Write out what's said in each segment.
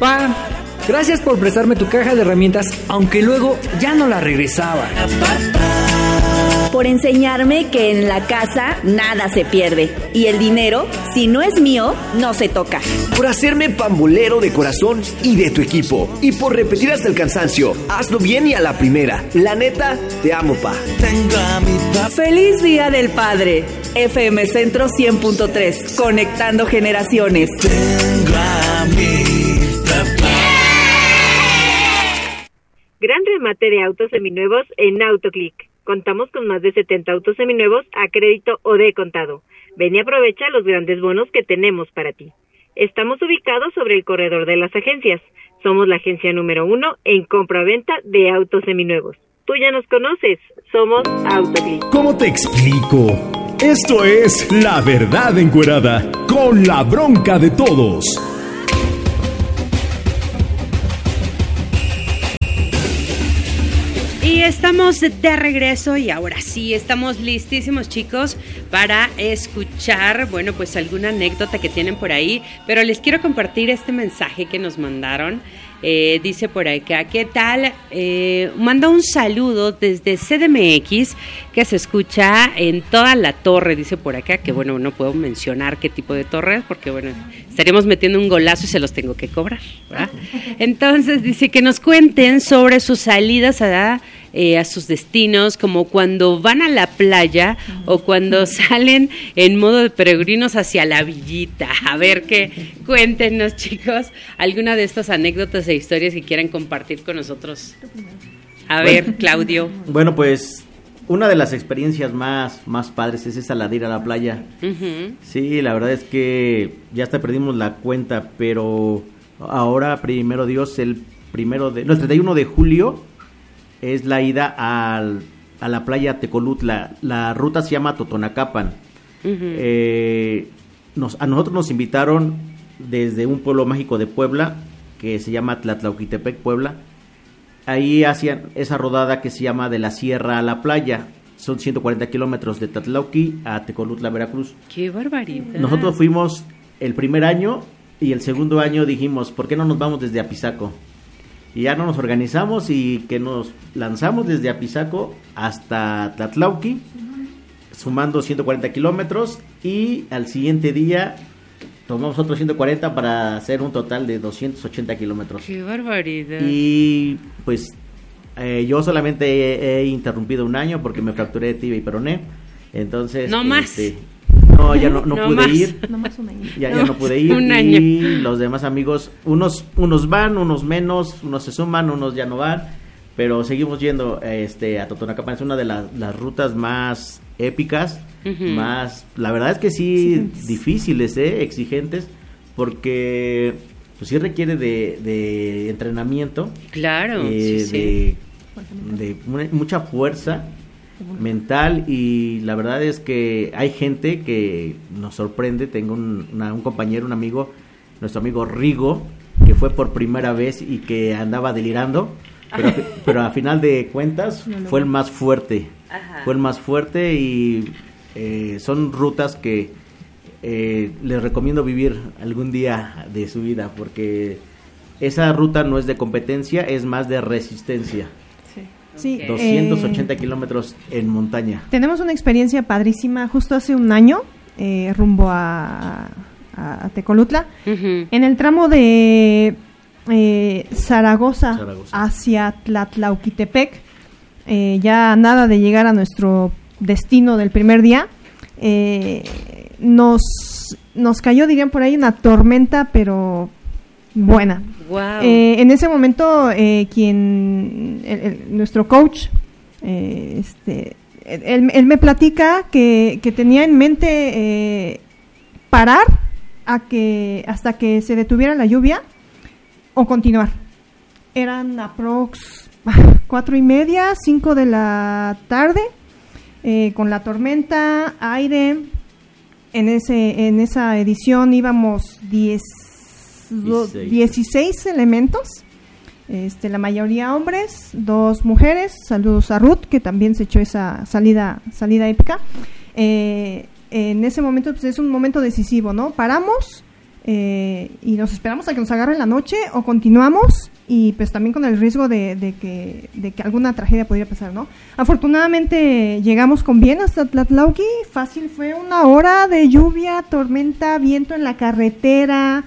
Pa, gracias por prestarme tu caja de herramientas, aunque luego ya no la regresaba. Por enseñarme que en la casa nada se pierde y el dinero, si no es mío, no se toca. Por hacerme pambolero de corazón y de tu equipo. Y por repetir hasta el cansancio, hazlo bien y a la primera. La neta, te amo, pa. ¡Feliz Día del Padre! FM Centro 100.3, conectando generaciones. Gran remate de autos seminuevos en Autoclick. Contamos con más de 70 autos seminuevos a crédito o de contado. Ven y aprovecha los grandes bonos que tenemos para ti. Estamos ubicados sobre el corredor de las agencias. Somos la agencia número 1 en compra-venta de autos seminuevos. Tú ya nos conoces. Somos Autoclick. ¿Cómo te explico? Esto es La Verdad Encuerada, con la bronca de todos. Y estamos de regreso y ahora sí, estamos listísimos, chicos, para escuchar, bueno, pues alguna anécdota que tienen por ahí, pero les quiero compartir este mensaje que nos mandaron. Dice por acá, ¿qué tal? Manda un saludo desde CDMX, que se escucha en toda la torre, dice por acá, que bueno, no puedo mencionar qué tipo de torre, porque bueno, estaríamos metiendo un golazo y se los tengo que cobrar, ¿verdad? Entonces dice que nos cuenten sobre sus salidas a sus destinos, como cuando van a la playa o cuando salen en modo de peregrinos hacia la villita. A ver, cuéntenos, chicos, alguna de estas anécdotas e historias que quieran compartir con nosotros. A ver, Claudio. Bueno, pues una de las experiencias más padres es esa, la de ir a la playa. Uh-huh. Sí, la verdad es que ya hasta perdimos la cuenta, pero ahora, primero Dios, el 31 de julio es la ida a la playa Tecolutla. La ruta se llama Totonacapan. Uh-huh. A nosotros nos invitaron desde un pueblo mágico de Puebla que se llama Tlatlauquitepec, Puebla. Ahí hacían esa rodada que se llama de la sierra a la playa. Son 140 kilómetros de Tlatlauqui a Tecolutla, Veracruz. ¡Qué barbaridad! Nosotros fuimos el primer año y el segundo año dijimos, ¿por qué no nos vamos desde Apizaco? Y ya no nos organizamos y que nos lanzamos desde Apizaco hasta Tlatlauqui, sumando 140 kilómetros, y al siguiente día tomamos otros 140 para hacer un total de 280 kilómetros. ¡Qué barbaridad! Y pues yo solamente he interrumpido un año porque me fracturé tibia y peroné, entonces... No más. No, ya no pude más. ir. No más un año. Ya no pude ir. Un año. Y los demás amigos, unos van, unos menos, unos se suman, unos ya no van, pero seguimos yendo a Totonacapan. Es una de las rutas más épicas, uh-huh. Más, la verdad es que sí, difíciles, exigentes, porque pues sí requiere de entrenamiento. Claro, de mucha fuerza mental, y la verdad es que hay gente que nos sorprende. Tengo un compañero, un amigo, nuestro amigo Rigo, que fue por primera vez y que andaba delirando, pero a final de cuentas fue el más fuerte. Ajá. Fue el más fuerte, y son rutas que les recomiendo vivir algún día de su vida, porque esa ruta no es de competencia, es más de resistencia. Sí, 280 kilómetros en montaña. Tenemos una experiencia padrísima justo hace un año, rumbo a Tecolutla, uh-huh. En el tramo de Zaragoza hacia Tlatlauquitepec, ya nada de llegar a nuestro destino del primer día, nos cayó, dirían por ahí, una tormenta, pero buena. Wow. En ese momento, nuestro coach, él me platica que tenía en mente parar hasta que se detuviera la lluvia o continuar. Eran aprox 4:30, 5 de la tarde, con la tormenta, aire. En esa edición íbamos 16 elementos, la mayoría hombres, 2 mujeres. Saludos a Ruth, que también se echó esa salida épica. En ese momento pues es un momento decisivo, ¿no? Paramos, y nos esperamos a que nos agarre la noche o continuamos, y pues también con el riesgo de que alguna tragedia podría pasar, ¿no? Afortunadamente llegamos con bien hasta Tlatlauqui. Fácil, fue 1 hora de lluvia, tormenta, viento en la carretera,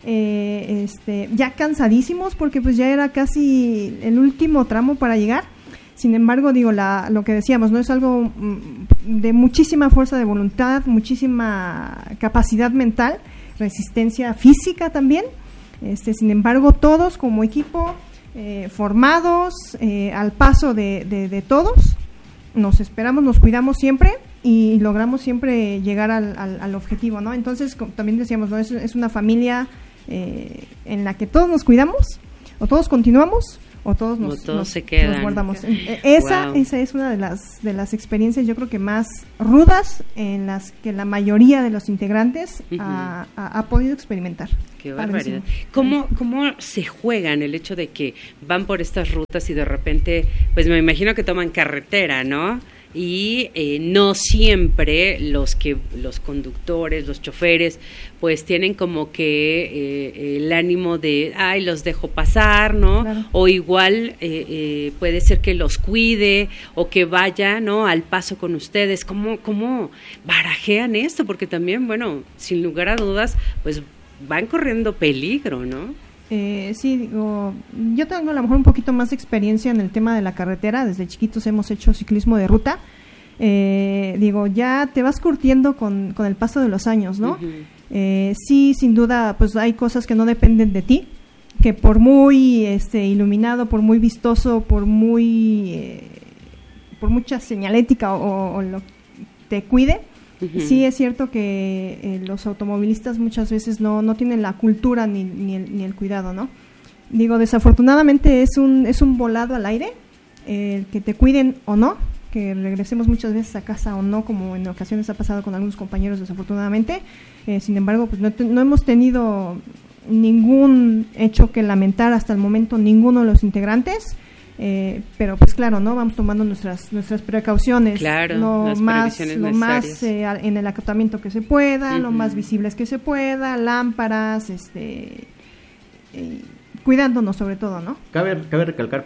ya cansadísimos porque pues ya era casi el último tramo para llegar. Sin embargo, digo, lo que decíamos, no es algo de muchísima fuerza de voluntad, muchísima capacidad mental, resistencia física también. Sin embargo, todos como equipo, formados, al paso de todos, nos esperamos, nos cuidamos siempre y logramos siempre llegar al objetivo, ¿no? Entonces, también decíamos, ¿no? Es una familia en la que todos nos cuidamos, o todos continuamos, o todos nos guardamos. Esa es una de las experiencias, yo creo que más rudas, en las que la mayoría de los integrantes ha podido experimentar. Qué barbaridad. ¿Cómo se juegan el hecho de que van por estas rutas y de repente, pues me imagino que toman carretera, ¿no? Y no siempre los conductores, los choferes, pues tienen como que el ánimo de, los dejo pasar, ¿no? Claro. O igual puede ser que los cuide o que vaya, ¿no? Al paso con ustedes. ¿Cómo barajean esto? Porque también, bueno, sin lugar a dudas, pues van corriendo peligro, ¿no? Sí, digo, yo tengo a lo mejor un poquito más de experiencia en el tema de la carretera. Desde chiquitos hemos hecho ciclismo de ruta. Digo, ya te vas curtiendo con el paso de los años, ¿no? Sí, sin duda, pues hay cosas que no dependen de ti, que por muy iluminado, por muy vistoso, por mucha señalética o lo te cuide. Sí, es cierto que los automovilistas muchas veces no tienen la cultura ni el cuidado, ¿no? Digo, desafortunadamente es un volado al aire, el que te cuiden o no, que regresemos muchas veces a casa o no, como en ocasiones ha pasado con algunos compañeros, desafortunadamente. Sin embargo, pues no hemos tenido ningún hecho que lamentar hasta el momento, ninguno de los integrantes. Pero pues claro, no vamos tomando nuestras precauciones, claro, lo más en el acotamiento que se pueda, lo más visibles que se pueda, lámparas, cuidándonos sobre todo, ¿no? Cabe recalcar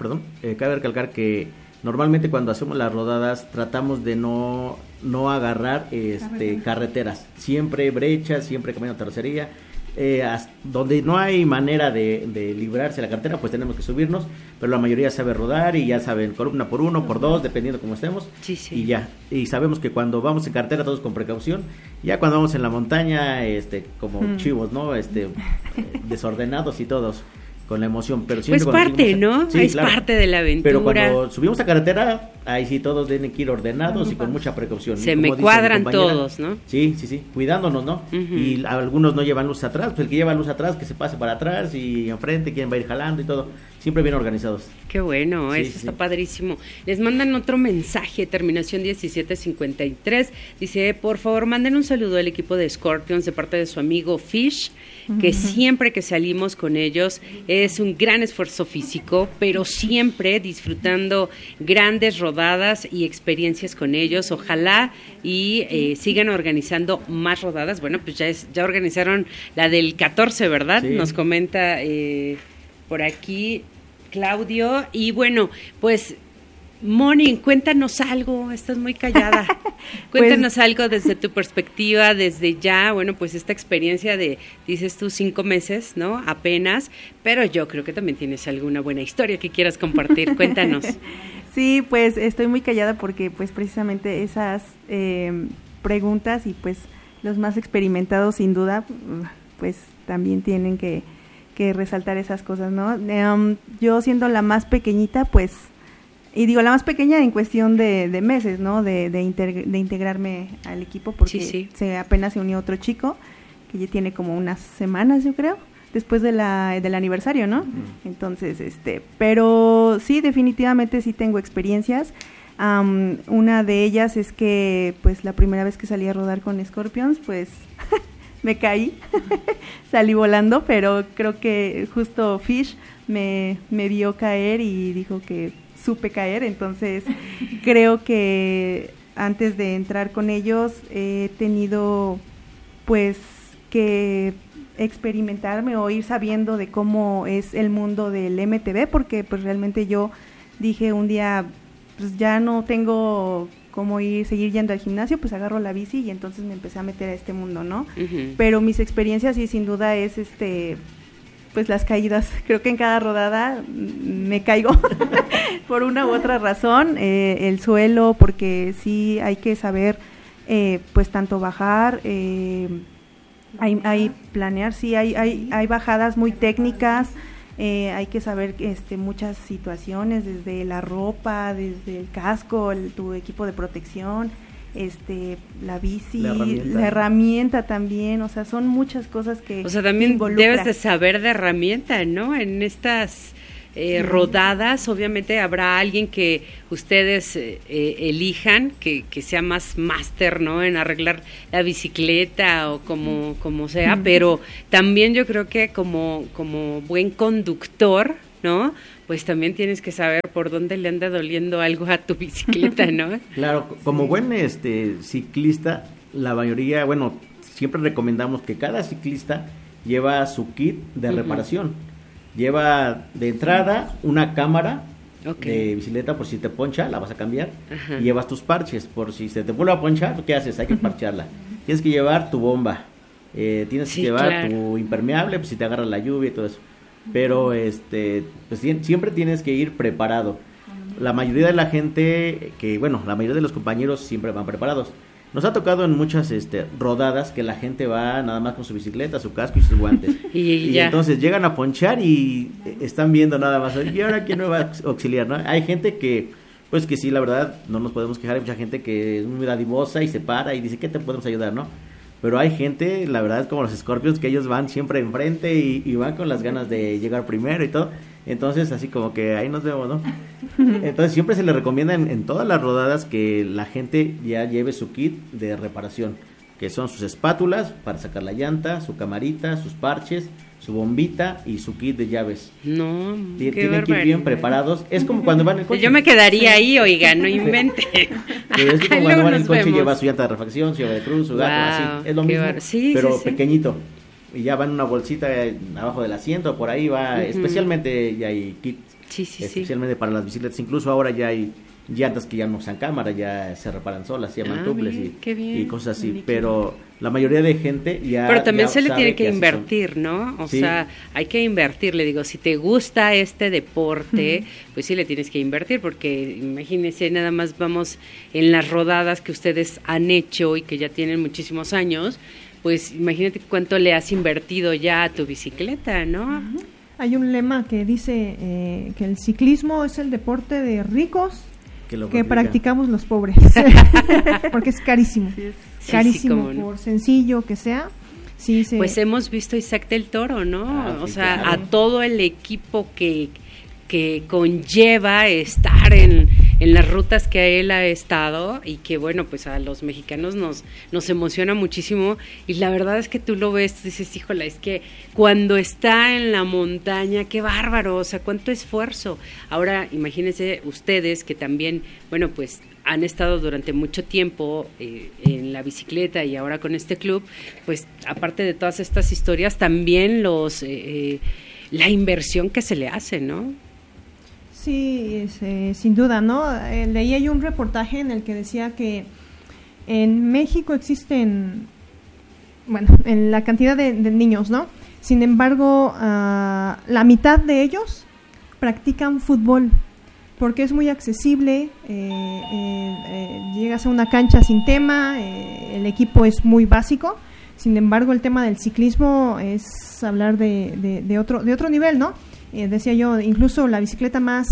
que normalmente cuando hacemos las rodadas tratamos de no agarrar carreteras, siempre brechas, siempre camino de tercería. Donde no hay manera de librarse la carretera, pues tenemos que subirnos, pero la mayoría sabe rodar y ya saben, columna por 1, por 2, dependiendo cómo estemos, y ya, y sabemos que cuando vamos en carretera todos con precaución, ya cuando vamos en la montaña, como chivos, ¿no? Desordenados y todos con la emoción, pero siempre pues parte, ¿no? Sí, es claro, parte de la aventura. Pero cuando subimos a carretera, ahí sí todos tienen que ir ordenados y con mucha precaución. Se me cuadran todos, ¿no? Sí, cuidándonos, ¿no? Y algunos no llevan luz atrás, pues el que lleva luz atrás que se pase para atrás y enfrente, quien va a ir jalando y todo. Siempre bien organizados. Qué bueno, eso está padrísimo. Les mandan otro mensaje, terminación 1753. Dice, por favor, manden un saludo al equipo de Scorpions de parte de su amigo Fish, que siempre que salimos con ellos es un gran esfuerzo físico, pero siempre disfrutando grandes rodadas y experiencias con ellos. Ojalá y sigan organizando más rodadas. Bueno, pues ya organizaron la del 14, ¿verdad? Sí. Nos comenta por aquí Claudio. Y bueno, pues Moni, cuéntanos algo, estás muy callada. Cuéntanos algo desde tu perspectiva, desde ya, bueno, pues esta experiencia de, dices tú, 5 meses, ¿no? Apenas, pero yo creo que también tienes alguna buena historia que quieras compartir. Cuéntanos. Sí, pues estoy muy callada porque pues precisamente esas preguntas y pues los más experimentados sin duda, pues también tienen que resaltar esas cosas, ¿no? Yo siendo la más pequeñita, pues, y digo la más pequeña en cuestión de meses, ¿no? De integrarme al equipo, porque apenas se unió otro chico que ya tiene como unas semanas, yo creo, después del aniversario, ¿no? Entonces, pero sí, definitivamente sí tengo experiencias. Una de ellas es que, pues, la primera vez que salí a rodar con Scorpions, pues me caí, salí volando, pero creo que justo Fish me vio caer y dijo que supe caer, entonces creo que antes de entrar con ellos he tenido pues que experimentarme o ir sabiendo de cómo es el mundo del MTB, porque pues realmente yo dije un día, pues ya no tengo cómo seguir yendo al gimnasio, pues agarro la bici y entonces me empecé a meter a este mundo, ¿no? Pero mis experiencias sí, sin duda es pues las caídas. Creo que en cada rodada me caigo por una u otra razón, el suelo, porque sí hay que saber pues tanto bajar, hay planear, sí, hay bajadas muy técnicas, hay que saber muchas situaciones, desde la ropa, desde el casco, tu equipo de protección, la bici, la herramienta también, o sea, son muchas cosas que o sea, también debes de saber de herramienta, ¿no? En estas rodadas, obviamente habrá alguien que ustedes elijan que sea más máster, ¿no? En arreglar la bicicleta o como sea, pero también yo creo que como buen conductor, ¿no? Pues también tienes que saber por dónde le anda doliendo algo a tu bicicleta, ¿no? Claro, como buen ciclista, la mayoría, bueno, siempre recomendamos que cada ciclista lleva su kit de reparación. Lleva de entrada una cámara de bicicleta por si te poncha, la vas a cambiar. Y llevas tus parches por si se te vuelve a ponchar, ¿qué haces? Hay que parcharla. Tienes que llevar tu bomba, tienes que llevar tu impermeable, pues si te agarra la lluvia y todo eso. Pero pues siempre tienes que ir preparado. La mayoría de la gente, la mayoría de los compañeros siempre van preparados. Nos ha tocado en muchas rodadas que la gente va nada más con su bicicleta, su casco y sus guantes. y entonces llegan a ponchar y están viendo nada más. ¿Y ahora quién me va a auxiliar? ¿No? Hay gente que, pues que sí, la verdad, no nos podemos quejar. Hay mucha gente que es muy dadivosa y se para y dice, ¿qué te podemos ayudar? ¿No? Pero hay gente, la verdad, como los Scorpions, que ellos van siempre enfrente y van con las ganas de llegar primero y todo. Entonces, así como que ahí nos vemos, ¿no? Entonces, siempre se le recomienda en todas las rodadas que la gente ya lleve su kit de reparación, que son sus espátulas para sacar la llanta, su camarita, sus parches, su bombita y su kit de llaves. No, tienen que ir bien preparados. Es como cuando van en el coche. Yo me quedaría ahí, oiga, no invente. Es como cuando van en el coche y lleva su llanta de refacción, su llave de cruz, su gato, así. Es lo mismo, pero pequeñito. Y ya va en una bolsita abajo del asiento, por ahí va, especialmente ya hay kit, especialmente para las bicicletas. Incluso ahora ya hay llantas que ya no usan cámara, ya se reparan solas, se llaman tuples y cosas así, pero la mayoría de gente ya. Pero también se le tiene que invertir, ¿no? O sea, hay que invertir, le digo, si te gusta este deporte, pues sí le tienes que invertir, porque imagínense, nada más vamos en las rodadas que ustedes han hecho y que ya tienen muchísimos años, pues imagínate cuánto le has invertido ya a tu bicicleta, ¿no? Hay un lema que dice que el ciclismo es el deporte de ricos que practicamos los pobres, porque es carísimo, carísimo, por sencillo que sea. Pues hemos visto Isaac del Toro, ¿no? O sea, a todo el equipo que conlleva estar en las rutas que él ha estado, y que bueno, pues a los mexicanos nos emociona muchísimo, y la verdad es que tú lo ves, dices, híjola, es que cuando está en la montaña, qué bárbaro, o sea, cuánto esfuerzo. Ahora imagínense ustedes que también, bueno, pues han estado durante mucho tiempo en la bicicleta y ahora con este club, pues aparte de todas estas historias, también la inversión que se le hace, ¿no? Sí, sin duda, ¿no? Leí ahí un reportaje en el que decía que en México existen, en la cantidad de niños, ¿no? Sin embargo, la mitad de ellos practican fútbol porque es muy accesible, llegas a una cancha sin tema, el equipo es muy básico. Sin embargo, el tema del ciclismo es hablar de otro nivel, ¿no? Decía yo, incluso la bicicleta más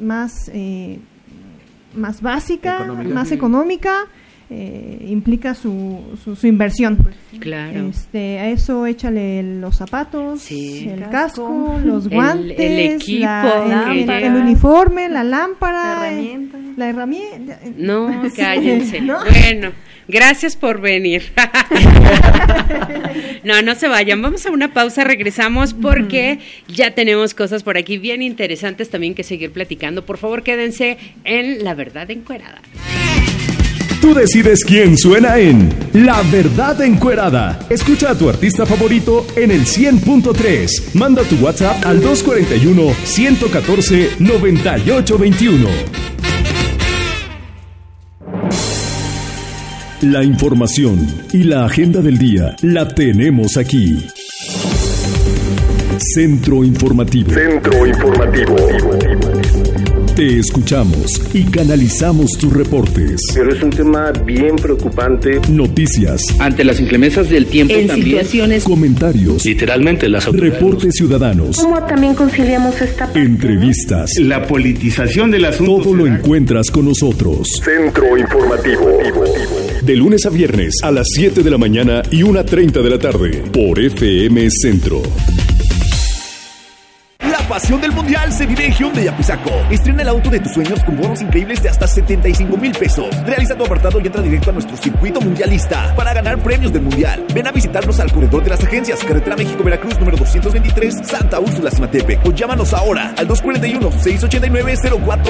básica, más económica, implica su inversión. Claro. A eso échale los zapatos, el casco, los guantes, el equipo, el uniforme, la lámpara, la herramienta. No, cállense. ¿No? Bueno, gracias por venir. No se vayan, vamos a una pausa, regresamos porque ya tenemos cosas por aquí bien interesantes también que seguir platicando. Por favor, quédense en La Verdad Encuerada. Tú decides quién suena en La Verdad Encuerada. Escucha a tu artista favorito en el 100.3. Manda tu WhatsApp al 241-114-9821. La información y la agenda del día la tenemos aquí. Centro Informativo. Centro Informativo. Te escuchamos y canalizamos tus reportes. Pero es un tema bien preocupante. Noticias. Ante las inclemencias del tiempo en también. Situaciones. Comentarios. Literalmente las autoridades. Reportes ciudadanos. ¿Cómo también conciliamos esta parte? Entrevistas. La politización del asunto. Todo lo encuentras con nosotros. Centro Informativo. De lunes a viernes a las 7 de la mañana y 1:30 de la tarde. Por FM Centro. La pasión del mundial se vive en Hyundai Apizaco. Estrena el auto de tus sueños con bonos increíbles de hasta 75,000 pesos. Realiza tu apartado y entra directo a nuestro circuito mundialista para ganar premios del mundial. Ven a visitarnos al corredor de las agencias, carretera México-Veracruz, número 223, Santa Úrsula, Zimatepec. O llámanos ahora al 241-689-04.